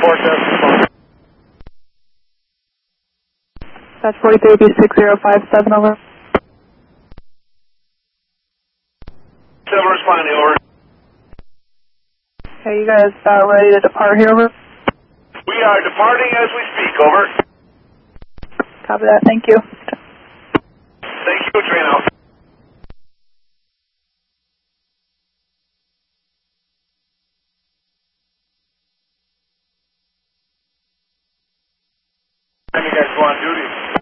That's 43B6057, over. Responding, over. Okay, you guys ready to depart here, over? We are departing as we speak, over. Copy that, thank you. Thank you, Trino. Time you guys go on duty?